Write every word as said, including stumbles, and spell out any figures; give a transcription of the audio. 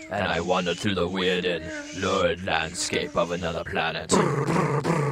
and I wander through the weird and lurid landscape of another planet.